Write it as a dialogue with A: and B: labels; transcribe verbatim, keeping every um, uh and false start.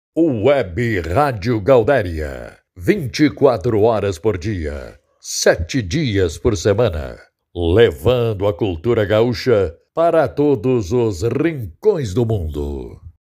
A: Web Rádio Gaudéria, vinte e quatro horas por dia, sete dias por semana, levando a cultura gaúcha para todos os rincões do mundo.